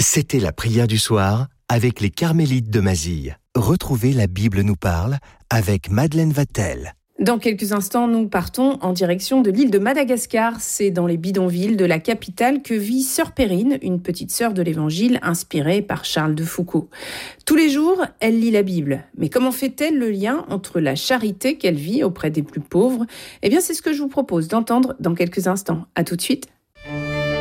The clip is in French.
C'était la prière du soir avec les Carmélites de Mazille. Retrouvez La Bible nous parle avec Madeleine Vatel. Dans quelques instants, nous partons en direction de l'île de Madagascar. C'est dans les bidonvilles de la capitale que vit Sœur Perrine, une petite sœur de l'Évangile inspirée par Charles de Foucault. Tous les jours, elle lit la Bible. Mais comment fait-elle le lien entre la charité qu'elle vit auprès des plus pauvres ? Eh bien, c'est ce que je vous propose d'entendre dans quelques instants. À tout de suite.